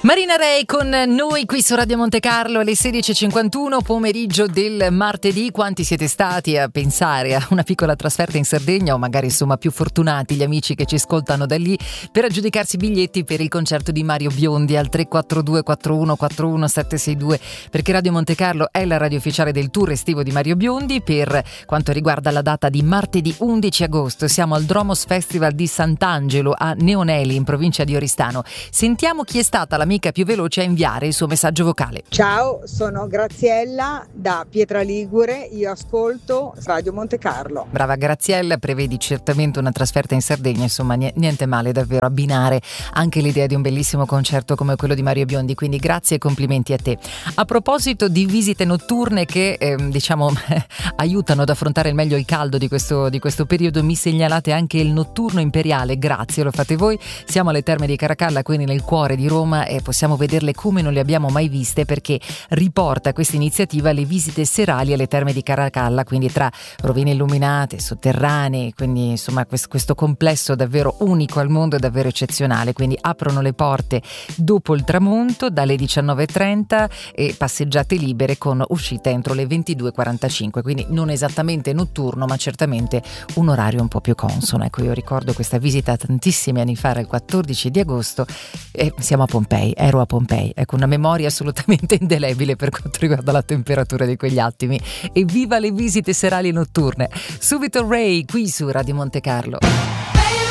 Marina Rei con noi qui su Radio Monte Carlo alle 16.51, pomeriggio del martedì. Quanti siete stati a pensare a una piccola trasferta in Sardegna, o magari insomma più fortunati gli amici che ci ascoltano da lì, per aggiudicarsi i biglietti per il concerto di Mario Biondi al 342 41 41 762, perché Radio Monte Carlo è la radio ufficiale del tour estivo di Mario Biondi. Per quanto riguarda la data di martedì 11 agosto siamo al Dromos Festival di Sant'Angelo a Neoneli in provincia di Oristano. Sentiamo chi è stata l'amica più veloce a inviare il suo messaggio vocale. Ciao, sono Graziella da Pietra Ligure, io ascolto Radio Monte Carlo. Brava Graziella, prevedi certamente una trasferta in Sardegna, insomma niente male davvero abbinare anche l'idea di un bellissimo concerto come quello di Mario Biondi, quindi grazie e complimenti a te. A proposito di visite notturne che aiutano ad affrontare al meglio il caldo di questo periodo, mi segnalate anche il notturno imperiale, grazie, lo fate voi. Siamo alle Terme di Caracalla, quindi nel cuore di Roma, e possiamo vederle come non le abbiamo mai viste, perché riporta questa iniziativa le visite serali alle Terme di Caracalla, quindi tra rovine illuminate, sotterranei, quindi insomma questo complesso davvero unico al mondo e davvero eccezionale. Quindi aprono le porte dopo il tramonto dalle 19.30 e passeggiate libere con uscita entro le 22.45, quindi non esattamente notturno ma certamente un orario un po' più consono. Ecco, io ricordo questa visita tantissimi anni fa, il 14 di agosto, e siamo a Pompei, ero a Pompei, ecco, una memoria assolutamente indelebile per quanto riguarda la temperatura di quegli attimi. E viva le visite serali e notturne. Subito Ray qui su Radio Monte Carlo.